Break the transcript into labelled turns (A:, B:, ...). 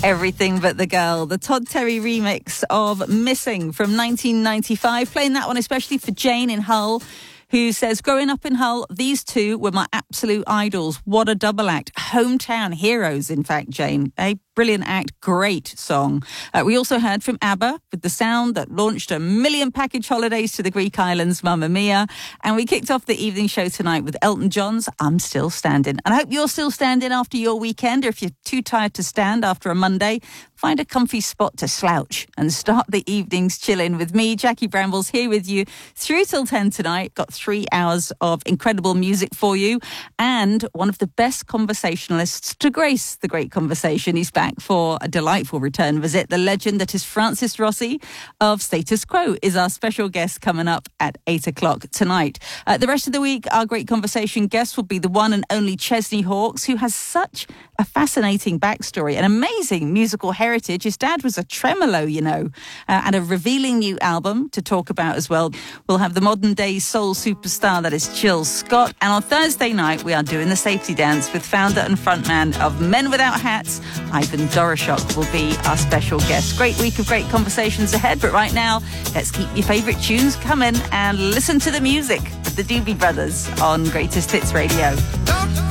A: Everything But the Girl, the Todd Terry remix of Missing from 1995. Playing that one especially for Jane in Hull, who says, growing up in Hull, these two were my absolute idols. What a double act. Hometown heroes, in fact, Jane. A brilliant act, great song. We also heard from ABBA with the sound that launched 1 million package holidays to the Greek islands, Mamma Mia. And we kicked off the evening show tonight with Elton John's I'm Still Standing. And I hope you're still standing after your weekend, or if you're too tired to stand after a Monday, find a comfy spot to slouch and start the evenings chilling with me, Jackie Brambles, here with you through till 10 tonight. Got 3 hours of incredible music for you, and one of the best conversationalists to grace the great conversation. He's back for a delightful return visit. The legend that is Francis Rossi of Status Quo is our special guest coming up at 8 o'clock tonight. The rest of the week, our great conversation guest will be the one and only Chesney Hawkes, who has such a fascinating backstory, an amazing musical heritage. His dad was a tremolo, and a revealing new album to talk about as well. We'll have the modern day soul superstar that is Jill Scott. And on Thursday night, we are doing the safety dance with founder and frontman of Men Without Hats, Ivan Doroshok will be our special guest. Great week of great conversations ahead, but right now, let's keep your favourite tunes coming and listen to the music of the Doobie Brothers on Greatest Hits Radio.